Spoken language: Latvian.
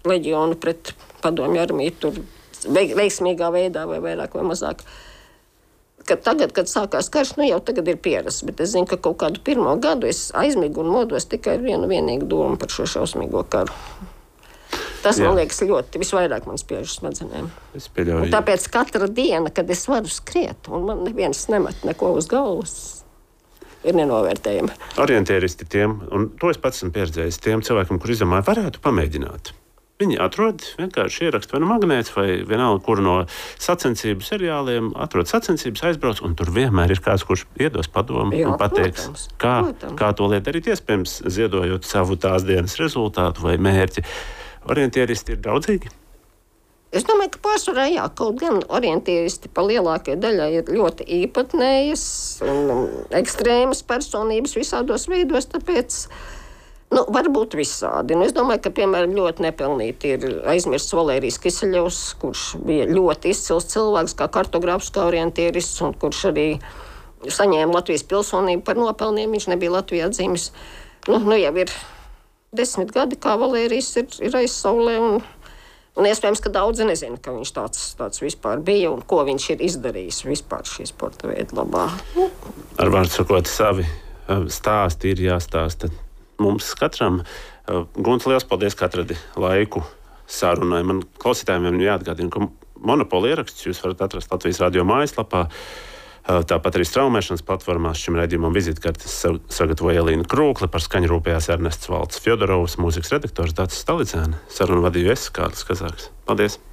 leģionu pret padomju armiju tur veiksmīgā veidā vai vairāk vai mazāk. Kad tagad, kad sākās karš, jau tagad ir pierasts, bet es zinu, ka kaut kādu pirmo gadu es aizmigu un modos tikai vienu vienīgu domu par šo šausmīgo karu. Tas, man liekas, ļoti visvairāk man spiež smadzenēm. Un tāpēc katra diena, kad es varu skriet, un man neviens nemet neko uz galvas, ir nenovērtējama. Orientieristi tiem, un to es pats esmu pieredzējis, tiem cilvēkiem, kur izdomāja, varētu pamēģināt. Viņi atrod vienkārši ierakstu vai magnēts vai vienalga, kuru no sacensību seriāliem atrod sacensības, aizbrauc, un tur vienmēr ir kāds, kurš iedos padomu un pateiks, kā to lietu darīt, iespējams, ziedojot savu tās dienas rezultātu vai mērķi. Orientieristi ir draudzīgi? Es domāju, ka pārsvarā kaut gan orientieristi pa lielākajai daļai ir ļoti īpatnējas un ekstrēmas personības visādos veidos, tāpēc varbūt visādi. Es domāju, ka, piemēram, ļoti nepelnīti ir aizmirsts Valērijs Kiseļevs, kurš bija ļoti izcils cilvēks, kā kartogrāfs, kā orientierists, un kurš arī saņēma Latvijas pilsonību par nopelniem. Viņš nebija Latvijā dzimis. Jau ir 10 gadi, kā Valērijs ir aiz saulē, un iespējams, ka daudzi nezina, ka viņš tāds vispār bija un ko viņš ir izdarījis vispār šī sporta veida labā. Ar vārdu sakot, savi stāsti ir jāstāsta mums katram. Gunts, liels paldies, ka atradi laiku sarunai. Man klausītājiem jāatgādina, ka Monopola ieraksts jūs varat atrast Latvijas radio mājaslapā. Tāpat arī straumēšanas platformās šim raidījumam vizitkartes sagatavoja Elīna Krūkle, par skaņu rūpējās Ernests Valds Fjodorovs, mūzikas redaktors Dācis Stalicēna. Sarunu vadīju es, Kārlis Kazāks. Paldies!